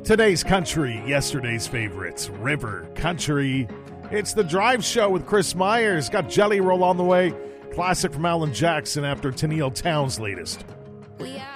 Today's country, yesterday's favorites, river, country. It's the Drive Show with Chris Myers. Got Jelly Roll on the way. Classic from Alan Jackson after Tennille Townes' latest. We are